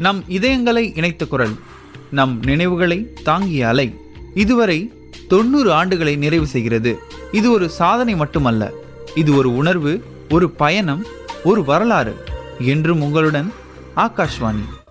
நம் இதயங்களை இணைத்த குரல், நம் நினைவுகளை தாங்கிய அலை. இதுவரை 90 ஆண்டுகளை நிறைவு செய்கிறது. இது ஒரு சாதனை மட்டுமல்ல, இது ஒரு உணர்வு, ஒரு பயணம், ஒரு வரலாறு. என்றும் உங்களுடன் ஆகாஷ்வாணி.